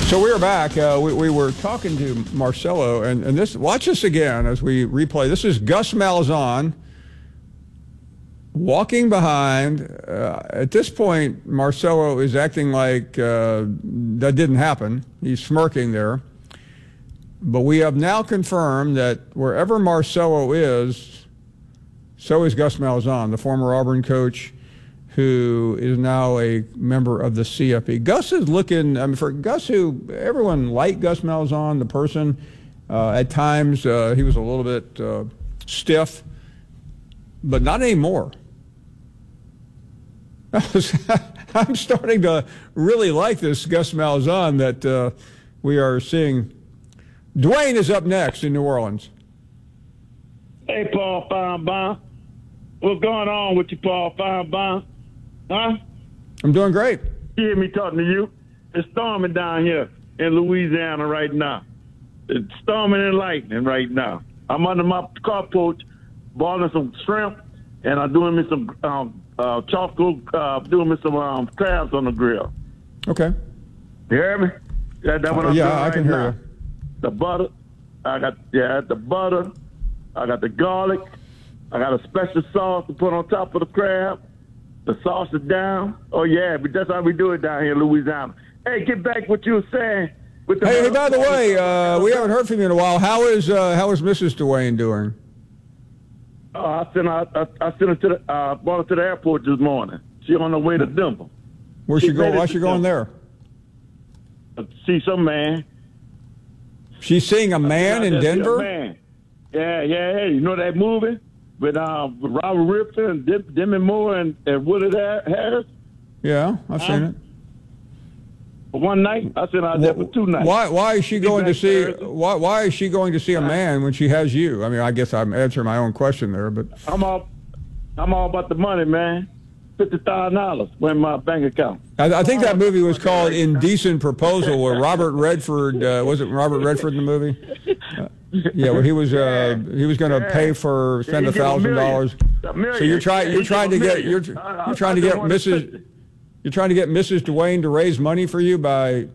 So we are back. We were talking to Marcelo, and this. Watch this again as we replay. This is Gus Malzahn walking behind. At this point, Marcelo is acting like that didn't happen. He's smirking there. But we have now confirmed that wherever Marcelo is, so is Gus Malzahn, the former Auburn coach, who is now a member of the CFP. Gus is looking, I mean, for Gus, who everyone liked Gus Malzahn, the person, at times he was a little bit stiff, but not anymore. I'm starting to really like this Gus Malzahn that we are seeing. Dwayne is up next in New Orleans. Hey, Paul Feinbaum. What's going on with you, Paul Feinbaum? Huh? I'm doing great. You hear me talking to you? It's storming down here in Louisiana right now. It's storming and lightning right now. I'm under my carport boiling some shrimp, and I'm doing me some chocolate, doing me some crabs on the grill. Okay. You hear me? That's what I'm doing I can hear you. The butter, I got the butter, I got the garlic, I got a special sauce to put on top of the crab. The sauce is down. Oh yeah, but that's how we do it down here in Louisiana. Hey, get back what you were saying. With the hey, by the way, we haven't heard from you in a while. How is Mrs. Dwayne doing? I sent her to brought her to the airport this morning. She on her way to Denver. Where's she going? Why's she going there? See some man. She's seeing a man in Denver? Man. Yeah. You know that movie with Robert Ripton and Demi Moore and Woody Harris? Yeah, I've seen it. For one night, I said I was there for 2 nights. Why is she going to see? Why is she going to see a man when she has you? I mean, I guess I'm answering my own question there, but I'm all about the money, man. $50,000 went in my bank account. I think that movie was called Indecent Proposal, where Robert Redford was it Robert Redford in the movie? Yeah, where he was going to pay for spend $1,000. So you're trying to get Mrs. Dwayne to raise money for you by.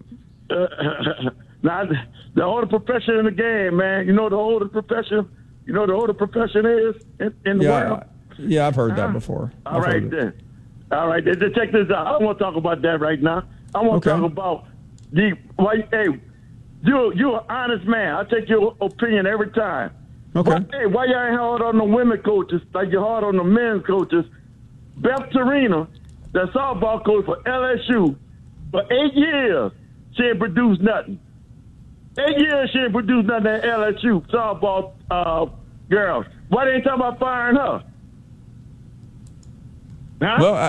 Now, the oldest profession in the game, man. You know the oldest profession. You know the oldest profession is in the world. Yeah, I've heard that before. All right, then. Check this out. I don't want to talk about that right now. I want to talk about you're an honest man. I take your opinion every time. Okay. But, hey, why y'all ain't hard on the women coaches like you're hard on the men's coaches? Beth Torina, the softball coach for LSU, for 8 years, she ain't produced nothing. 8 years she ain't produced nothing at LSU softball girls. Why they ain't talking about firing her? Huh? Well,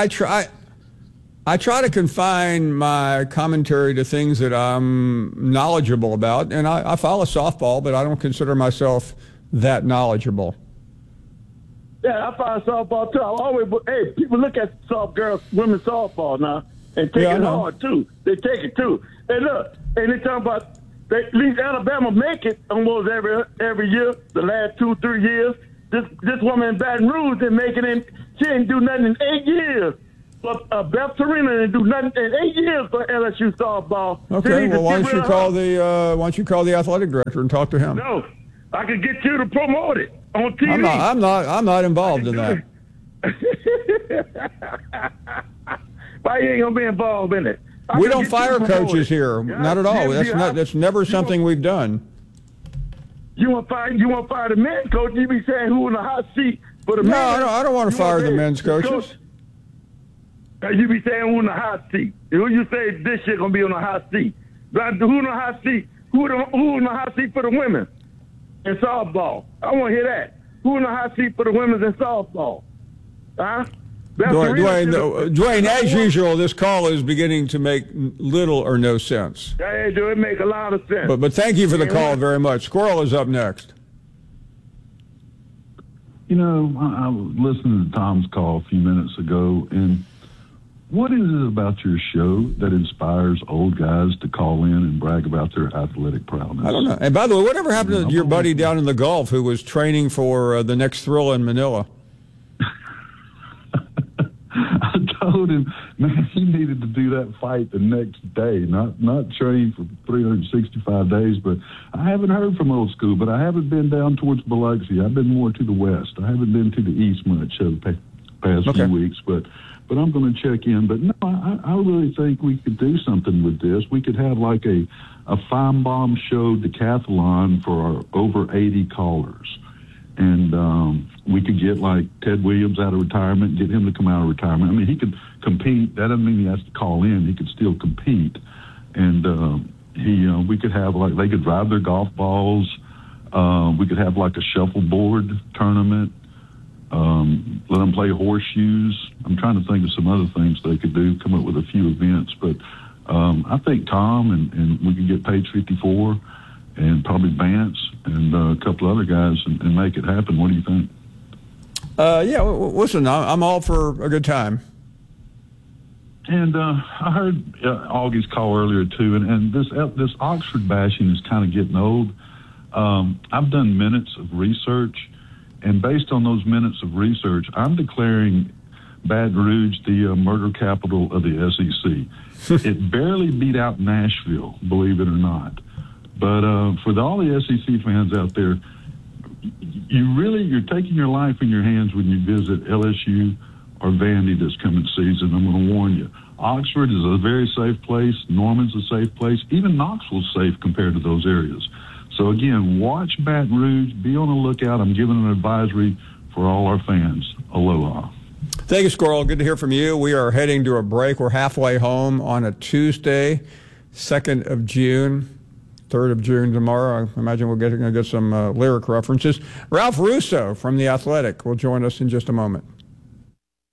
I try to confine my commentary to things that I'm knowledgeable about, and I follow softball, but I don't consider myself that knowledgeable. Yeah, I follow softball too. Hey, people look at women's softball now and take it hard too. They take it too. Hey, look, and they talking about at least Alabama make it almost every year. The last 2-3 years, this woman in Baton Rouge didn't make it in. She didn't do nothing in 8 years. But Beth Torina didn't do nothing in 8 years for LSU softball. Okay, well, why don't you call the athletic director and talk to him? No, I could get you to promote it on TV. I'm not involved in that. Why you ain't gonna be involved in it? We don't fire coaches here, not at all. That's never something we've done. You want to fire the men's coach? You be saying who in the hot seat for the men's? No, I don't want to fire the men's coaches. You be saying who in the hot seat? Who you say this shit gonna be on the hot seat? Who in the hot seat? Who in the hot seat for the women in softball? I want to hear that. Who in the hot seat for the women in softball? Huh? Dwayne, as usual, this call is beginning to make little or no sense. Hey, do it make a lot of sense? But thank you for the call very much. Squirrel is up next. You know, I was listening to Tom's call a few minutes ago, and what is it about your show that inspires old guys to call in and brag about their athletic prowess? I don't know. And by the way, whatever happened to your buddy down in the Gulf who was training for the next thrill in Manila? told him, man, he needed to do that fight the next day, not train for 365 days. But I haven't heard from Old School, but I haven't been down towards Biloxi. I've been more to the west. I haven't been to the east much the past few weeks, but I'm going to check in. But no, I really think we could do something with this. We could have like a Feinbaum show decathlon for our over 80 callers. And we could get like Ted Williams out of retirement, get him to come out of retirement. I mean, he could compete. That doesn't mean he has to call in. He could still compete. And we could have like, they could drive their golf balls. We could have like a shuffleboard tournament. Let them play horseshoes. I'm trying to think of some other things they could do, come up with a few events. But I think Tom and we could get Page 54 and probably Vance and a couple other guys and make it happen. What do you think? Yeah, listen, I'm all for a good time. And I heard Augie's call earlier too, and this Oxford bashing is kind of getting old. I've done minutes of research, and based on those minutes of research, I'm declaring Baton Rouge the murder capital of the SEC. It barely beat out Nashville, believe it or not. But for all the SEC fans out there, you're taking your life in your hands when you visit LSU or Vandy this coming season. I'm going to warn you. Oxford is a very safe place. Norman's a safe place. Even Knoxville's safe compared to those areas. So, again, watch Baton Rouge. Be on the lookout. I'm giving an advisory for all our fans. Aloha. Thank you, Squirrel. Good to hear from you. We are heading to a break. We're halfway home on a Tuesday, 2nd of June. 3rd of June tomorrow. I imagine we're going to get some lyric references. Ralph Russo from The Athletic will join us in just a moment.